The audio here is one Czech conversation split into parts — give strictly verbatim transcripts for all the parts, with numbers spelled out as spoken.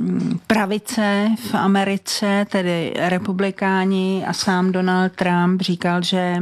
pravice v Americe, tedy republikáni a sám Donald Trump říkal, že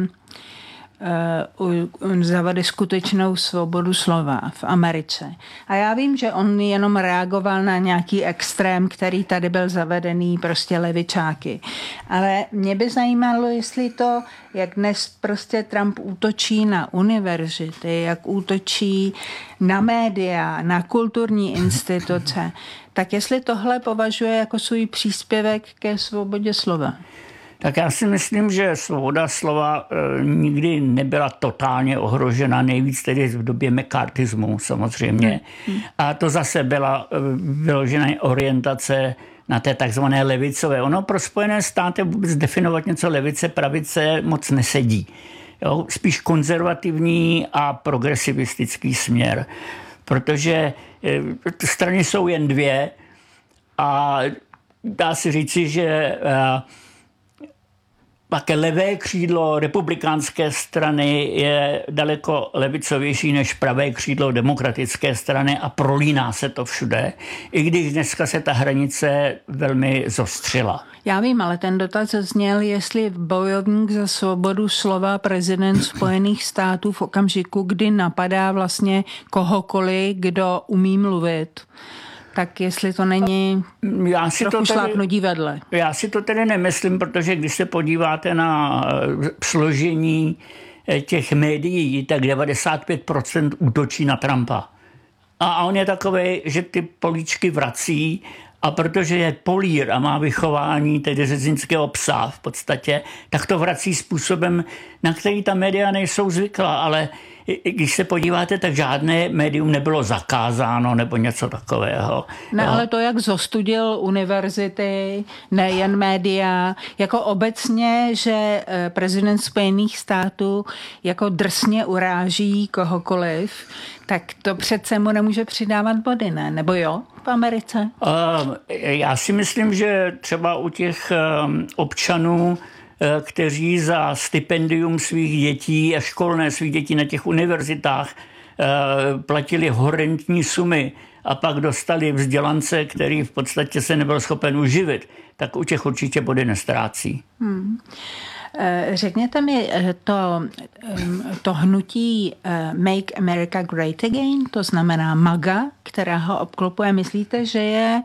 on zavede skutečnou svobodu slova v Americe. A já vím, že on jenom reagoval na nějaký extrém, který tady byl zavedený, prostě levičáky. Ale mě by zajímalo, jestli to, jak dnes prostě Trump útočí na univerzity, jak útočí na média, na kulturní instituce, tak jestli tohle považuje jako svůj příspěvek ke svobodě slova. Tak já si myslím, že svoboda slova e, nikdy nebyla totálně ohrožena, nejvíc tedy v době mccarthyismu samozřejmě. Hmm. A to zase byla e, vyložená orientace na té takzvané levicové. Ono pro Spojené státy vůbec definovat něco levice, pravice moc nesedí. Jo? Spíš konzervativní a progresivistický směr. Protože e, strany jsou jen dvě a dá se říci, že e, také levé křídlo republikánské strany je daleko levicovější než pravé křídlo demokratické strany a prolíná se to všude, i když dneska se ta hranice velmi zostřila. Já vím, ale ten dotaz zněl, jestli bojovník za svobodu slova prezident Spojených států v okamžiku, kdy napadá vlastně kohokoliv, kdo umí mluvit, tak jestli to není já si trochu to šlápnutí vedle. Já si to tedy nemyslím, protože když se podíváte na složení těch médií, tak devadesát pět procent útočí na Trumpa. A on je takovej, že ty políčky vrací a protože je polír a má vychování tedy řeznického psa v podstatě, tak to vrací způsobem, na který ta média nejsou zvyklá, ale když se podíváte, tak žádné médium nebylo zakázáno nebo něco takového. Ne, ale to, jak zostudil univerzity, nejen média, jako obecně, že prezident Spojených států jako drsně uráží kohokoliv, tak to přece mu nemůže přidávat body, ne? Nebo jo, v Americe? Uh, já si myslím, že třeba u těch um, občanů, kteří za stipendium svých dětí a školné svých dětí na těch univerzitách platili horentní sumy a pak dostali vzdělance, který v podstatě se nebyl schopen uživit, tak u těch určitě body nestrácí. Hmm. Řekněte mi, to, to hnutí Make America Great Again, to znamená MAGA, která ho obklopuje, myslíte, že je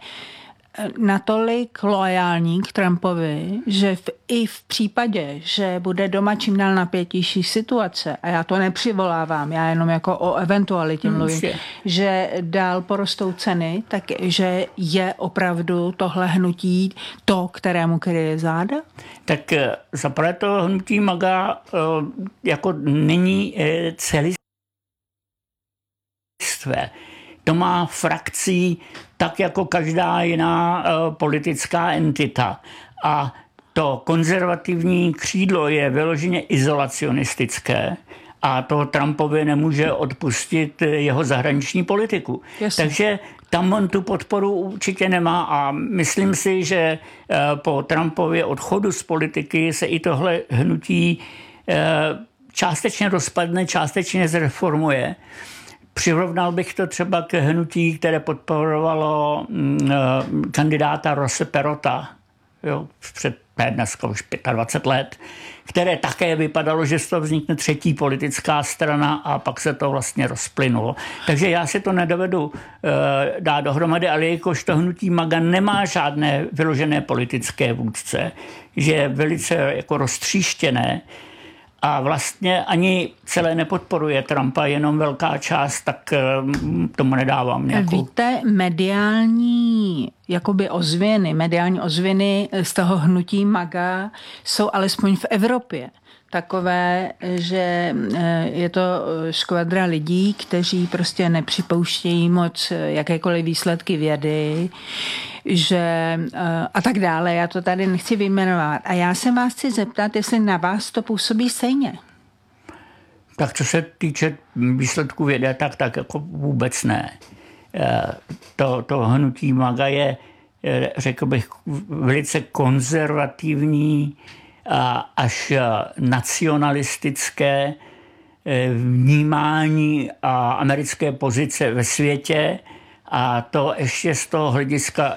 natolik loajální k Trumpovi, že v, i v případě, že bude doma čím dál napětější situace, a já to nepřivolávám, já jenom jako o eventualitě mluvím, hmm, že dál porostou ceny, takže je opravdu tohle hnutí to, kterému kryje záda? Tak zaprvé to hnutí MAGA jako není celistvé. To má frakcí tak jako každá jiná uh, politická entita. A to konzervativní křídlo je vyloženě izolacionistické a to Trumpovi nemůže odpustit jeho zahraniční politiku. Jasně. Takže tam on tu podporu určitě nemá a myslím si, že uh, po Trumpově odchodu z politiky se i tohle hnutí uh, částečně rozpadne, částečně zreformuje. Přirovnal bych to třeba k hnutí, které podporovalo mm, kandidáta Rosse Perota, jo, před ne, dneska už dvacet pět let, které také vypadalo, že z toho vznikne třetí politická strana a pak se to vlastně rozplynulo. Takže já si to nedovedu e, dát dohromady, ale jakož to hnutí MAGA nemá žádné vyložené politické vůdce, že je velice jako roztříštěné, a vlastně ani celé nepodporuje Trumpa, jenom velká část, tak tomu nedávám nějakou. Víte, mediální jakoby ozvěny, mediální ozvěny z toho hnutí MAGA jsou alespoň v Evropě takové, že je to škvadra lidí, kteří prostě nepřipouštějí moc jakékoliv výsledky vědy, že a tak dále. Já to tady nechci vyjmenovat. A já se vás chci zeptat, jestli na vás to působí stejně. Tak co se týče výsledků vědy, tak, tak jako vůbec ne. To, to hnutí MAGA je, řekl bych, velice konzervativní a až nacionalistické vnímání a americké pozice ve světě. A to ještě z toho hlediska